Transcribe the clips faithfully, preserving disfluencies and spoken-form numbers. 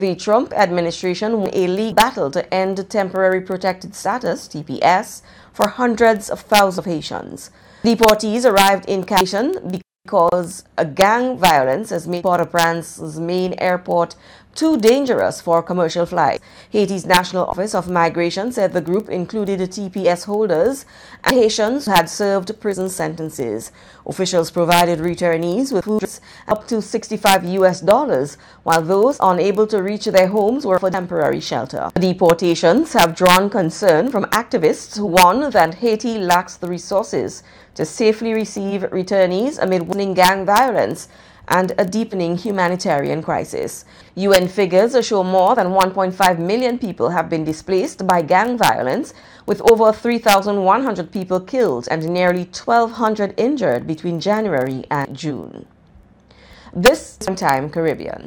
The Trump administration won a legal battle to end temporary protected status, T P S, for hundreds of thousands of Haitians. Deportees arrived in Haitian because a gang violence has made Port-au-Prince's main airport too dangerous for commercial flights. Haiti's National Office of Migration said the group included T P S holders and Haitians who had served prison sentences. Officials provided returnees with food up to sixty-five U S dollars, while those unable to reach their homes were for temporary shelter. The deportations have drawn concern from activists who warn that Haiti lacks the resources to safely receive returnees amid waning gang violence and a deepening humanitarian crisis. U N figures show more than one point five million people have been displaced by gang violence, with over three thousand one hundred people killed and nearly twelve hundred injured between January and June. This is Time Caribbean.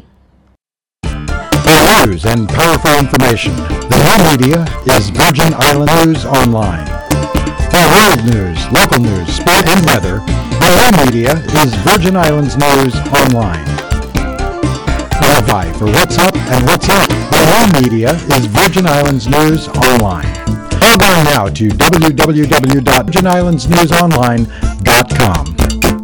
For news and powerful information, the new media is Virgin Island News Online. For world news, local news, sport, and weather, the new media is Virgin Islands News Online. Wi-Fi for What's Up and What's Up, the new media is Virgin Islands News Online. Log on now to w w w dot virgin islands news online dot com.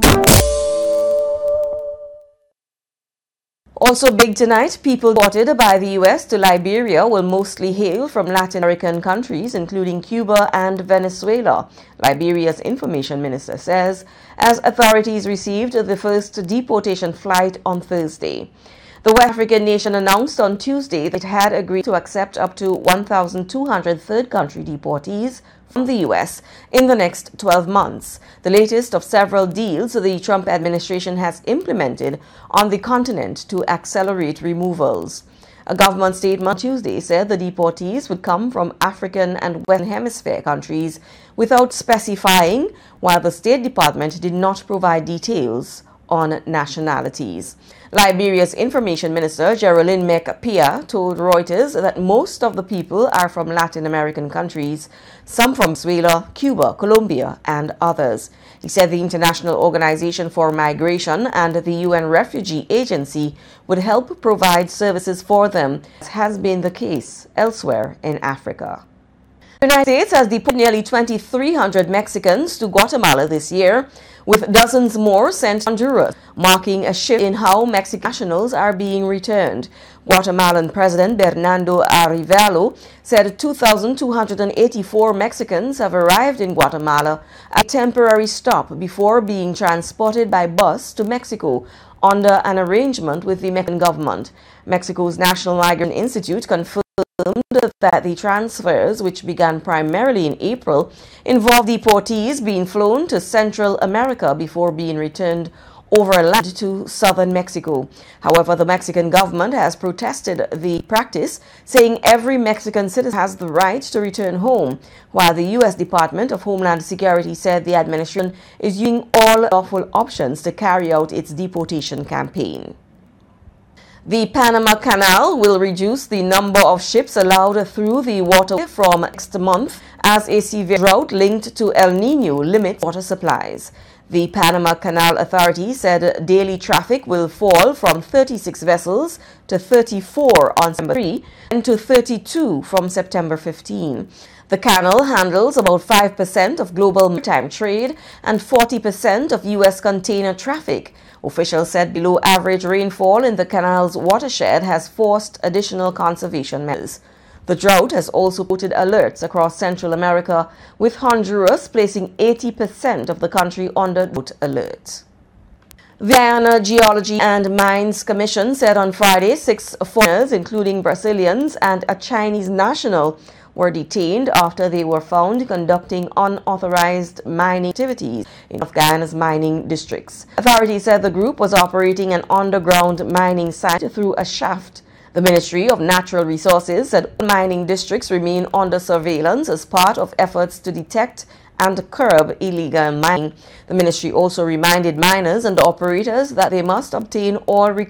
Also big tonight, people deported by the U S to Liberia will mostly hail from Latin American countries, including Cuba and Venezuela, Liberia's information minister says, as authorities received the first deportation flight on Thursday. The West African nation announced on Tuesday that it had agreed to accept up to one thousand two hundred third-country deportees from the U S in the next twelve months, the latest of several deals the Trump administration has implemented on the continent to accelerate removals. A government statement Tuesday said the deportees would come from African and Western Hemisphere countries without specifying, while the State Department did not provide details on nationalities. Liberia's information minister, Geraldine Mekpia, told Reuters that most of the people are from Latin American countries, some from Venezuela, Cuba, Colombia, and others. He said the International Organization for Migration and the U N Refugee Agency would help provide services for them, as has been the case elsewhere in Africa. The United States has deported nearly twenty-three hundred Mexicans to Guatemala this year, with dozens more sent to Honduras, marking a shift in how Mexican nationals are being returned. Guatemalan President Bernardo Arevalo said two thousand two hundred eighty-four Mexicans have arrived in Guatemala at a temporary stop before being transported by bus to Mexico under an arrangement with the Mexican government. Mexico's National Migrant Institute confirmed that the transfers, which began primarily in April, involved deportees being flown to Central America before being returned overland to southern Mexico. However, the Mexican government has protested the practice, saying every Mexican citizen has the right to return home, while the U S Department of Homeland Security said the administration is using all lawful options to carry out its deportation campaign. The Panama Canal will reduce the number of ships allowed through the waterway from next month as a severe drought linked to El Niño limits water supplies. The Panama Canal Authority said daily traffic will fall from thirty-six vessels to thirty-four on September third and to thirty-two from September fifteenth. The canal handles about five percent of global maritime trade and forty percent of U S container traffic. Officials said below average rainfall in the canal's watershed has forced additional conservation measures. The drought has also put alerts across Central America, with Honduras placing eighty percent of the country under drought alert. The Guyana Geology and Mines Commission said on Friday six foreigners, including Brazilians and a Chinese national, were detained after they were found conducting unauthorized mining activities in Guyana's mining districts. Authorities said the group was operating an underground mining site through a shaft. The Ministry of Natural Resources said mining districts remain under surveillance as part of efforts to detect and curb illegal mining. The ministry also reminded miners and operators that they must obtain all required